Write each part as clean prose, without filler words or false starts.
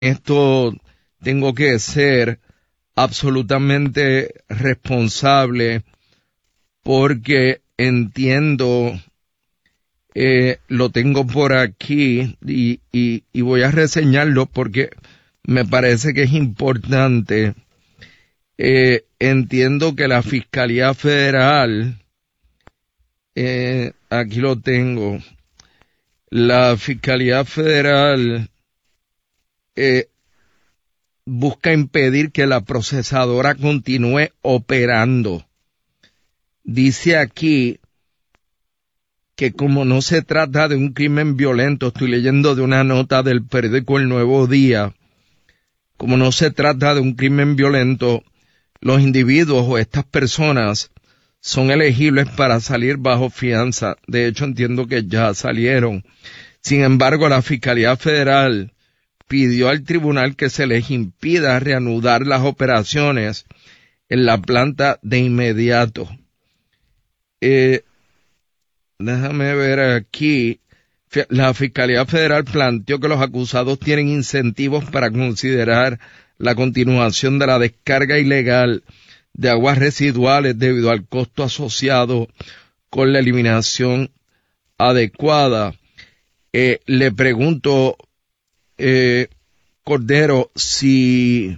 esto tengo que ser absolutamente responsable porque entiendo, lo tengo por aquí y voy a reseñarlo porque me parece que es importante. Entiendo que la Fiscalía Federal, aquí lo tengo, la Fiscalía Federal busca impedir que la procesadora continúe operando. Dice aquí que como no se trata de un crimen violento, estoy leyendo de una nota del periódico El Nuevo Día, como no se trata de un crimen violento, los individuos o estas personas son elegibles para salir bajo fianza. De hecho, entiendo que ya salieron. Sin embargo, la Fiscalía Federal pidió al tribunal que se les impida reanudar las operaciones en la planta de inmediato. Déjame ver aquí. La Fiscalía Federal planteó que los acusados tienen incentivos para considerar la continuación de la descarga ilegal de aguas residuales debido al costo asociado con la eliminación adecuada. Le pregunto, Cordero, si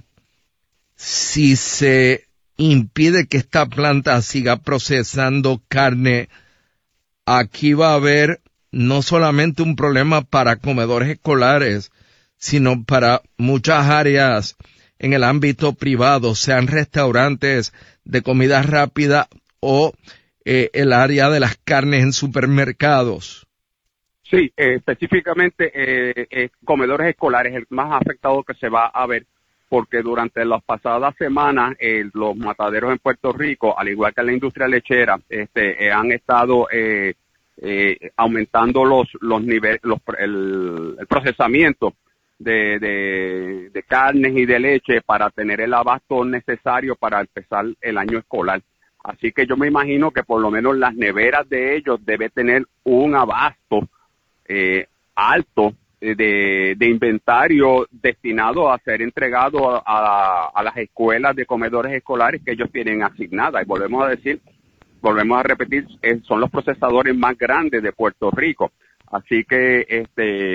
se impide que esta planta siga procesando carne, aquí va a haber no solamente un problema para comedores escolares, sino para muchas áreas en el ámbito privado, sean restaurantes de comida rápida o el área de las carnes en supermercados. Sí, específicamente comedores escolares, el más afectado que se va a ver, porque durante las pasadas semanas los mataderos en Puerto Rico, al igual que la industria lechera, han estado aumentando los niveles, el procesamiento de carnes y de leche para tener el abasto necesario para empezar el año escolar. Así que yo me imagino que por lo menos las neveras de ellos deben tener un abasto alto de inventario destinado a ser entregado a las escuelas de comedores escolares que ellos tienen asignadas. Y volvemos a repetir, son los procesadores más grandes de Puerto Rico. Así que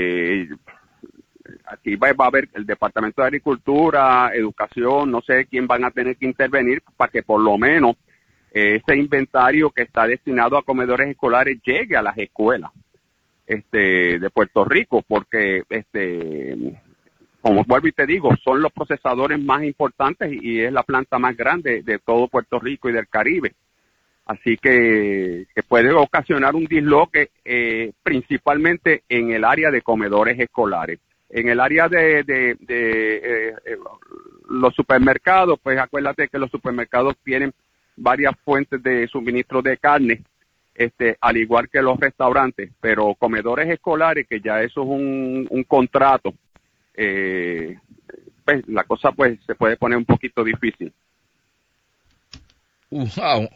aquí va a haber el Departamento de Agricultura, Educación, no sé quién van a tener que intervenir para que por lo menos ese inventario que está destinado a comedores escolares llegue a las escuelas de Puerto Rico, porque como vuelvo y te digo, son los procesadores más importantes y es la planta más grande de todo Puerto Rico y del Caribe. Así que puede ocasionar un disloque principalmente en el área de comedores escolares. En el área de los supermercados, pues acuérdate que los supermercados tienen varias fuentes de suministro de carne, al igual que los restaurantes, pero comedores escolares, que ya eso es un contrato, pues la cosa pues se puede poner un poquito difícil. Wow.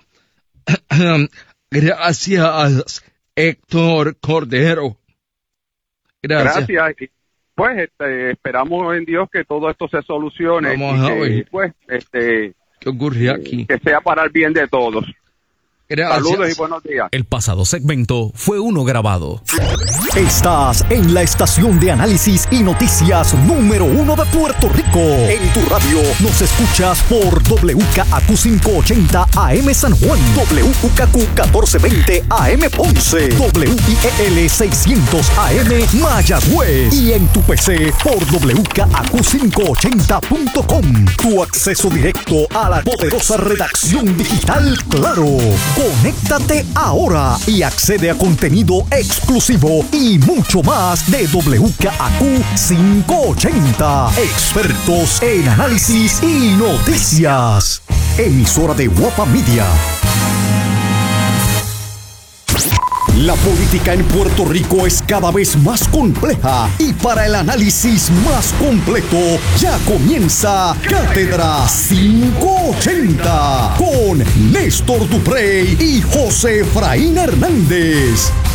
Gracias, Héctor Cordero. Gracias. Pues esperamos en Dios que todo esto se solucione. Vamos a ver. Pues, ¿qué ocurre aquí? Que sea para el bien de todos. Gracias. Saludos y buenos días. El pasado segmento fue uno grabado. Estás en la estación de análisis y noticias número 1 de Puerto Rico. En tu radio nos escuchas por WKAQ 580 AM San Juan, WKQ 1420 AM Ponce, WIEL 600 AM Mayagüez y en tu PC por WKAQ580.com. Tu acceso directo a la poderosa redacción digital Claro. Conéctate ahora y accede a contenido exclusivo y mucho más de WKAQ 580. Expertos en análisis y noticias. Emisora de Guapa Media. La política en Puerto Rico es cada vez más compleja y para el análisis más completo ya comienza Cátedra 580 con Néstor Duprey y José Efraín Hernández.